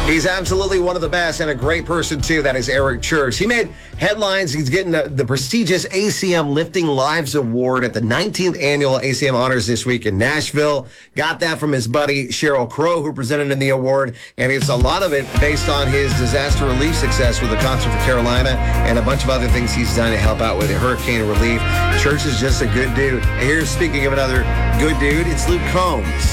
He's absolutely one of the best and a great person, too. That is Eric Church. He made headlines. He's getting the prestigious ACM Lifting Lives Award at the 19th Annual ACM Honors this week in Nashville. Got that from his buddy Cheryl Crow, who presented him the award. And it's a lot of it based on his disaster relief success with the Concert for Carolina and a bunch of other things he's done to help out with hurricane relief. Church is just a good dude. And here's, speaking of another good dude, it's Luke Combs.